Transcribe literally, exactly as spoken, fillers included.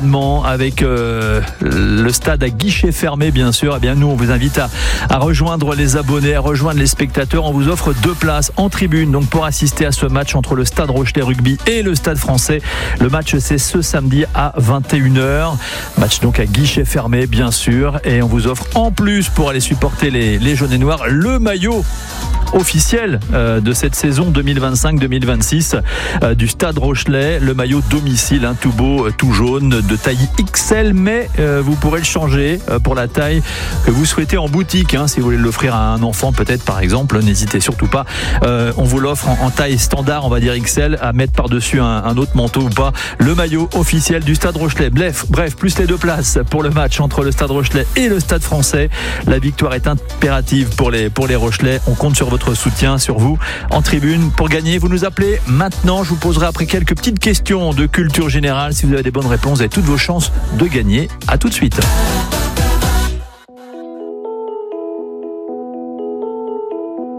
événement avec euh, le stade à guichet fermé, bien sûr. Eh bien, nous, on vous invite à, à rejoindre les abonnés, à rejoindre les spectateurs. On vous offre deux places en tribune, donc pour assister à ce match entre le Stade Rochelais Rugby et le Stade Français. Le match, c'est ce samedi à vingt et une heures. Match donc à guichet fermé, bien sûr. Et on vous offre en plus, pour aller supporter les, les jaunes et noirs, le maillot officiel euh, de cette saison deux mille vingt-cinq deux mille vingt-six euh, du Stade Rochelais, le maillot domicile, hein, tout beau, tout jaune, de taille X L, mais euh, vous pourrez le changer euh, pour la taille que vous souhaitez en boutique, hein, si vous voulez l'offrir à un enfant peut-être par exemple, n'hésitez surtout pas, euh, on vous l'offre en, en taille standard, on va dire X L, à mettre par-dessus un, un autre manteau ou pas, le maillot officiel du Stade Rochelais. Bref, bref, plus les deux places pour le match entre le Stade Rochelais et le Stade Français. La victoire est impérative pour les, pour les Rochelais, on compte sur votre soutien, sur vous en tribune pour gagner. Vous nous appelez maintenant, je vous poserai après quelques petites questions de culture générale. Si vous avez des bonnes réponses, vous avez toutes vos chances de gagner. À tout de suite.